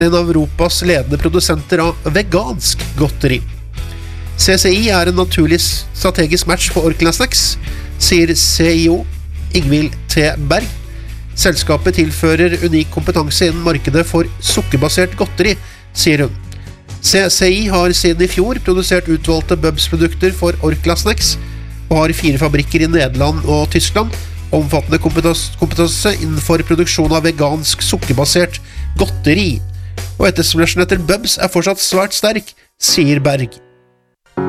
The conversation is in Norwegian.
en av Europas ledende produsenter av vegansk godteri. CCI en naturlig strategisk match for Orkla Snacks, sier CEO Ingvild T. Berg. Selskapet tilfører unik kompetanse innen markedet for sukkerbasert godteri, sier hun. CCI har siden i fjor produsert utvalgte Bubs-produkter for Orkla Snacks, og har 4 fabrikker i Nederland og Tyskland, omfattende kompetanse innenfor produksjon av vegansk sukkerbasert godteri. Og etterspørselen etter Bubs fortsatt svært sterk, sier Berg.